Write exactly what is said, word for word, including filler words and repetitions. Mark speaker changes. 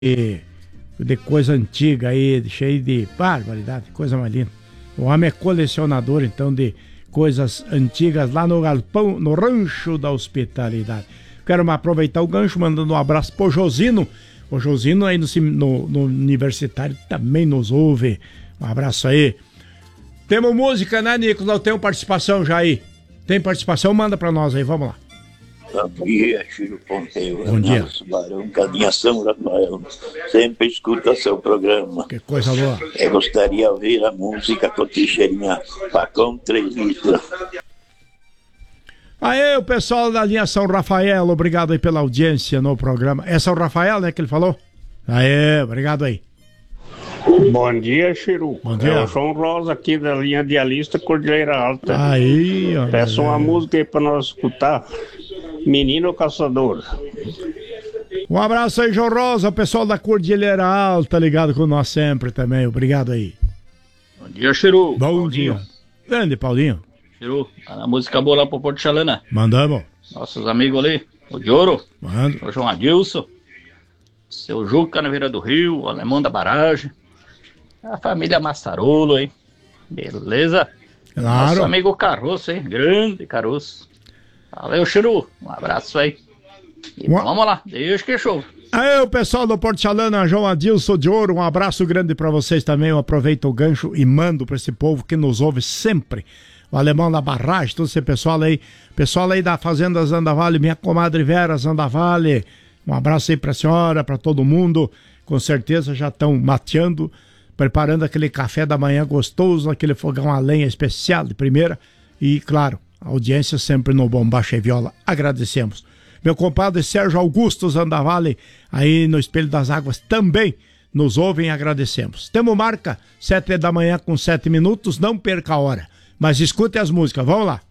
Speaker 1: de coisa antiga aí, cheio de barbaridade, coisa mais linda. O homem é colecionador, então, de coisas antigas lá no galpão, no rancho da hospitalidade. Quero aproveitar o gancho, mandando um abraço pro Josino. O Josino aí no, no, no Universitário também nos ouve. Um abraço aí. Temos música, né, Nicolas? Tem participação já aí. Tem participação? Manda pra nós aí, vamos lá.
Speaker 2: Bom dia, Chico Ponteiro.
Speaker 1: Bom dia.
Speaker 2: Barão, Cadinha São Rafael. Sempre escuta seu programa.
Speaker 1: Que coisa boa.
Speaker 2: Eu gostaria de ouvir a música Coticheirinha Pacão três litros.
Speaker 1: Aê, o pessoal da linha São Rafael, obrigado aí pela audiência no programa. É São Rafael, né, que ele falou? Aê, obrigado aí.
Speaker 3: Bom dia, Chiru.
Speaker 1: Bom dia.
Speaker 3: É o João Rosa aqui da linha Dialista Cordilheira Alta.
Speaker 1: Aí, ó.
Speaker 3: Peço uma música aí pra nós escutar. Menino Caçador.
Speaker 1: Um abraço aí, João Rosa, o pessoal da Cordilheira Alta, ligado com nós sempre também. Obrigado aí.
Speaker 4: Bom dia, Chiru.
Speaker 1: Bom
Speaker 4: Paulinho.
Speaker 1: dia. Grande, Paulinho.
Speaker 4: Chiru, a música boa lá pro Porto Chalana.
Speaker 1: Mandamos.
Speaker 4: Nossos amigos ali, o Dioro,
Speaker 1: Manda.
Speaker 4: o João Adilson, seu Juca na Beira do Rio, o Alemão da Barragem, a família Massarolo aí. Beleza?
Speaker 1: Claro.
Speaker 4: Nosso amigo Caroço, hein? Grande Caroço. Valeu, Chiru. Um abraço aí. E
Speaker 1: Uma...
Speaker 4: vamos lá, deixa que show.
Speaker 1: Aí, o pessoal do Porto Chalana, João Adilson de Ouro, um abraço grande pra vocês também. Eu aproveito o gancho e mando pra esse povo que nos ouve sempre. O Alemão da Barragem, todo esse pessoal aí. Pessoal aí da Fazenda Zandavale, minha comadre Vera Zandavale. Um abraço aí pra senhora, pra todo mundo. Com certeza já estão mateando, preparando aquele café da manhã gostoso, aquele fogão a lenha especial de primeira. E, claro, a audiência sempre no Bombacha e Viola. Agradecemos. Meu compadre Sérgio Augusto Zandavale, aí no Espelho das Águas, também nos ouvem e agradecemos. Temos marca, sete da manhã com sete minutos, não perca a hora. Mas escute as músicas, vamos lá.